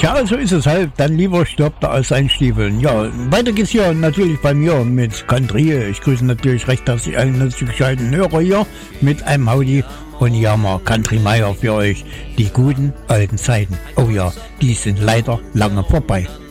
Ja, so ist es halt. Dann lieber stirbt er als ein Stiefeln. Ja, weiter geht's hier natürlich bei mir mit Country. Ich grüße natürlich recht herzlich allen gescheiten Hörer hier mit einem Howdy. Und hier haben wir Country Meier für euch. Die guten alten Zeiten. Oh ja, die sind leider lange vorbei.